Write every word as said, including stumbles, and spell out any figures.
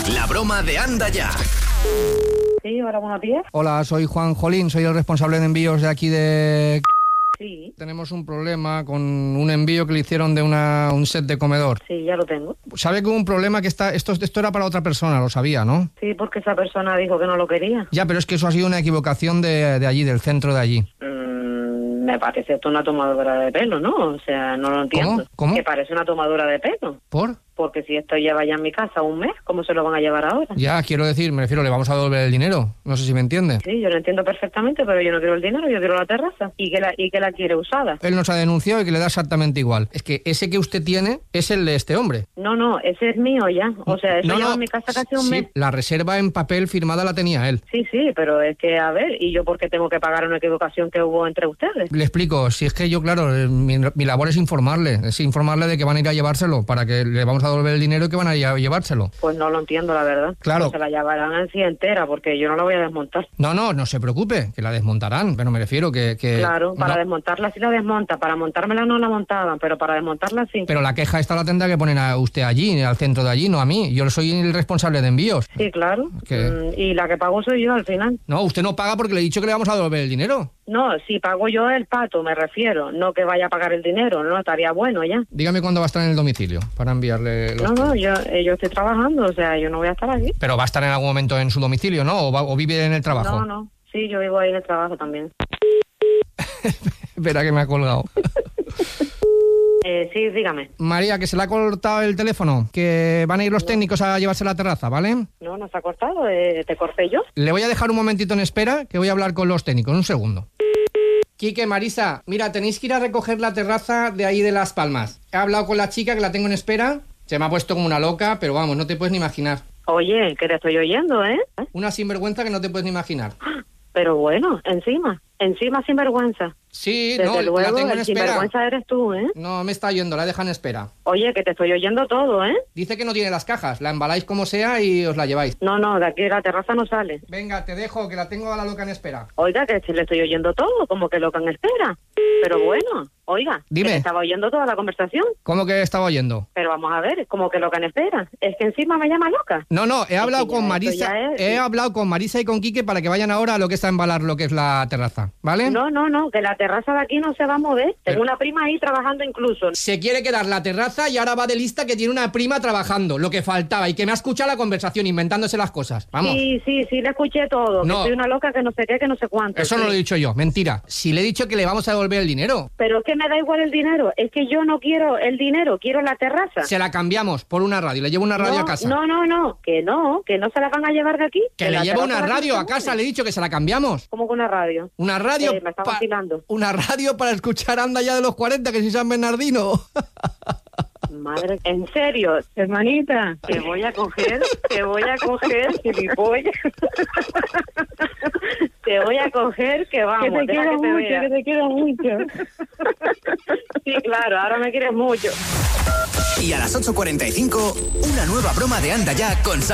La broma de Anda Ya. Sí, hola, buenos días. Hola, soy Juan Jolín, soy el responsable de envíos de aquí de... Sí. Tenemos un problema con un envío que le hicieron de una, un set de comedor. Sí, ya lo tengo. ¿Sabe que hubo un problema que está... Esto, esto era para otra persona, lo sabía, ¿no? Sí, porque esa persona dijo que no lo quería. Ya, pero es que eso ha sido una equivocación de, de allí, del centro de allí. Mm, me parece esto una tomadura de pelo, ¿no? O sea, no lo entiendo. ¿Cómo? ¿Cómo? Que parece una tomadura de pelo. ¿Por? Porque si esto lleva ya en mi casa un mes, ¿cómo se lo van a llevar ahora? Ya, quiero decir, me refiero, le vamos a devolver el dinero. No sé si me entiende. Sí, yo lo entiendo perfectamente, pero yo no quiero el dinero, yo quiero la terraza. ¿Y que la, y que la quiere usada? Él nos ha denunciado y que le da exactamente igual. Es que ese que usted tiene es el de este hombre. No, no, ese es mío ya. O sea, eso No, lleva no, en mi casa casi un sí, mes. la reserva en papel firmada la tenía él. Sí, sí, pero es que, a ver, ¿y yo por qué tengo que pagar una equivocación que hubo entre ustedes? Le explico, si es que yo, claro, eh, mi, mi labor es informarle, es informarle de que van a ir a llevárselo, para que le vamos a devolver el dinero y que van a ir a llevárselo. Pues no lo entiendo, la verdad. Claro. Pues se la llevarán en sí entera, porque yo no la voy a desmontar. No, no, no se preocupe, que la desmontarán, pero me refiero que... que Claro, para no. desmontarla sí la desmonta, para montármela no la montaban, pero para desmontarla sí. Pero la queja esta la tendrá que poner a usted allí, al centro de allí, no a mí. Yo soy el responsable de envíos. Sí, claro. ¿Qué? Mm, y la que pago soy yo al final. No, usted no paga porque le he dicho que le vamos a devolver el dinero. No, si pago yo el pato, me refiero, no que vaya a pagar el dinero, no, estaría bueno ya. Dígame cuándo va a estar en el domicilio para enviarle los... No, no, yo, eh, yo estoy trabajando, o sea, yo no voy a estar aquí. Pero va a estar en algún momento en su domicilio, ¿no? ¿O, va, o vive en el trabajo? No, no, sí, yo vivo ahí en el trabajo también. Espera que me ha colgado. Eh, sí, dígame. María, que se le ha cortado el teléfono, que van a ir los técnicos a llevarse la terraza, ¿vale? No, no se ha cortado, eh, te corté yo. Le voy a dejar un momentito en espera, que voy a hablar con los técnicos, un segundo. Quique, Marisa, mira, tenéis que ir a recoger la terraza de ahí de Las Palmas. He hablado con la chica, que la tengo en espera. Se me ha puesto como una loca, pero vamos, no te puedes ni imaginar. Oye, que te estoy oyendo, ¿eh? Una sinvergüenza que no te puedes ni imaginar. Pero bueno, encima, encima sinvergüenza. Sí, Desde no, luego, la tengo en el espera. sinvergüenza eres tú, ¿eh? No, me está oyendo, la dejan en espera. Oye, que te estoy oyendo todo, ¿eh? Dice que no tiene las cajas, la embaláis como sea y os la lleváis. No, no, de aquí de la terraza no sale. Venga, te dejo, que la tengo a la loca en espera. Oiga, que le estoy oyendo todo, como que loca en espera. Pero bueno, oiga, Dime. que estaba oyendo toda la conversación. ¿Cómo que estaba oyendo? Pero vamos a ver, como que loca en espera. Es que encima me llama loca. No, no, he hablado que con ya, Marisa, esto ya es- he hablado con Marisa y con Quique para que vayan ahora a lo que está a embalar lo que es la terraza, ¿vale? No, no, no, que la terraza de aquí no se va a mover. Pero- Tengo una prima ahí trabajando incluso. Se quiere quedar la terraza y ahora va de lista que tiene una prima trabajando, lo que faltaba, y que me ha escuchado la conversación inventándose las cosas. Vamos. Sí, sí, sí, le escuché todo. No. Que soy una loca que no sé qué, que no sé cuánto. Eso no sí. lo he dicho yo, mentira. Si le he dicho que le vamos a devolver el dinero, Pero es que me da igual el dinero. Es que yo no quiero el dinero, quiero la terraza. se la cambiamos por una radio, le llevo una radio no, a casa. No, no, no, que no, que no se la van a llevar de aquí. Que le la llevo terraza una de aquí radio no a se casa, mueve. le he dicho que se la cambiamos. ¿Cómo que una radio? Una radio Eh, me está pa- vacilando. una radio para escuchar Anda Ya de los cuarenta, que si San Bernardino. Madre, en serio, hermanita, te voy a coger, te voy a coger, gilipollas. Te voy a coger, que vamos. Que te deja quiero que te mucho, vea. que te quiero mucho. Sí, claro, ahora me quieres mucho. Y a las ocho cuarenta y cinco, una nueva broma de Anda Ya con Sam.